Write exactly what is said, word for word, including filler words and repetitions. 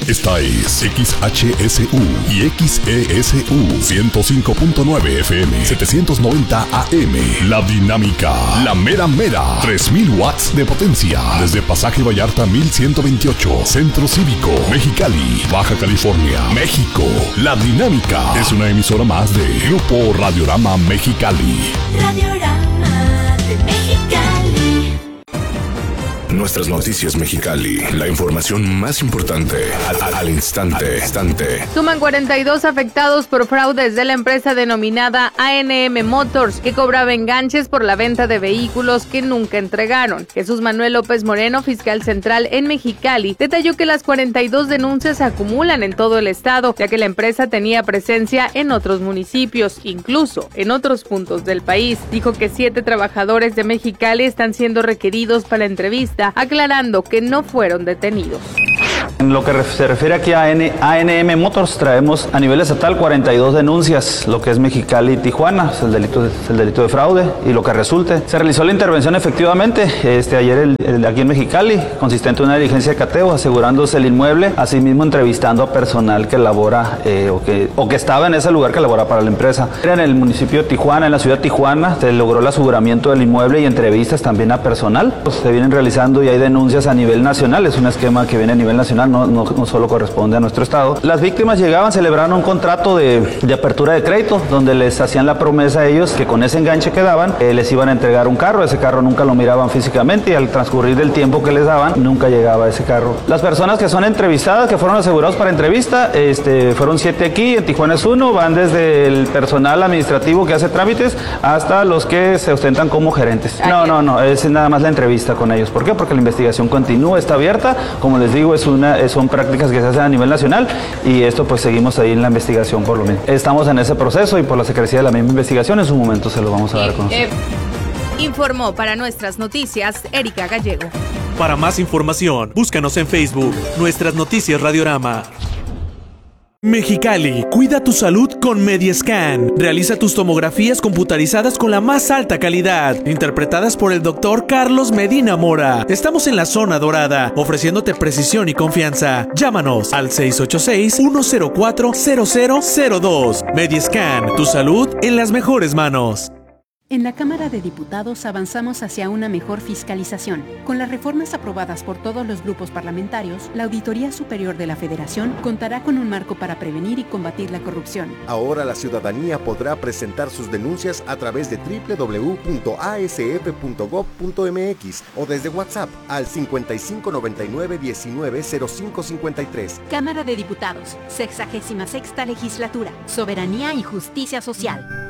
Esta es X H S U y X E S U ciento cinco punto nueve F M, setecientos noventa A M. La Dinámica, la mera mera, tres mil watts de potencia. Desde Pasaje Vallarta mil ciento veintiocho, Centro Cívico, Mexicali, Baja California, México. La Dinámica es una emisora más de Grupo Radiorama Mexicali. Radiorama de Mexicali. Nuestras noticias Mexicali, la información más importante al, al instante, instante. Suman cuarenta y dos afectados por fraudes de la empresa denominada A N M Motors, que cobraba enganches por la venta de vehículos que nunca entregaron. Jesús Manuel López Moreno, fiscal central en Mexicali, detalló que las cuarenta y dos denuncias se acumulan en todo el estado, ya que la empresa tenía presencia en otros municipios, incluso en otros puntos del país. Dijo que siete trabajadores de Mexicali están siendo requeridos para entrevista, aclarando que no fueron detenidos. En lo que se refiere aquí a A N M Motors, traemos a nivel estatal cuarenta y dos denuncias, lo que es Mexicali y Tijuana, es el delito de, es el delito de fraude y lo que resulte. Se realizó la intervención efectivamente este, ayer el, el, aquí en Mexicali, consistente en una diligencia de cateo, asegurándose el inmueble, asimismo entrevistando a personal que labora eh, o, que, o que estaba en ese lugar que labora para la empresa. En el municipio de Tijuana, en la ciudad de Tijuana, se logró el aseguramiento del inmueble y entrevistas también a personal. Pues, se vienen realizando y hay denuncias a nivel nacional, es un esquema que viene a nivel nacional. No, no, no solo corresponde a nuestro estado. Las víctimas llegaban, celebraron un contrato de, de apertura de crédito, donde les hacían la promesa a ellos que con ese enganche que daban, eh, les iban a entregar un carro. Ese carro nunca lo miraban físicamente y al transcurrir del tiempo que les daban, nunca llegaba ese carro. Las personas que son entrevistadas, que fueron asegurados para entrevista, este, fueron siete aquí, en Tijuana es uno, van desde el personal administrativo que hace trámites hasta los que se ostentan como gerentes. No, no, no, es nada más la entrevista con ellos. ¿Por qué? Porque la investigación continúa, está abierta. Como les digo, es una son prácticas que se hacen a nivel nacional y esto pues seguimos ahí en la investigación por lo mismo. Estamos en ese proceso y por la secrecía de la misma investigación en su momento se lo vamos a dar a conocer. Eh, informó para nuestras noticias Erika Gallego. Para más información, búscanos en Facebook, Nuestras Noticias Radiorama. Mexicali, cuida tu salud con Mediascan. Realiza tus tomografías computarizadas con la más alta calidad, interpretadas por el doctor Carlos Medina Mora. Estamos en la zona dorada, ofreciéndote precisión y confianza. Llámanos al seis ocho seis, uno cero cuatro, cero cero cero dos. Mediascan, tu salud en las mejores manos. En la Cámara de Diputados avanzamos hacia una mejor fiscalización. Con las reformas aprobadas por todos los grupos parlamentarios, la Auditoría Superior de la Federación contará con un marco para prevenir y combatir la corrupción. Ahora la ciudadanía podrá presentar sus denuncias a través de doble u doble u doble u punto a s f punto gob punto m x o desde WhatsApp al cincuenta y cinco noventa y nueve diecinueve cero cinco cincuenta y tres. Cámara de Diputados, sexagésima sexta legislatura, Soberanía y Justicia Social.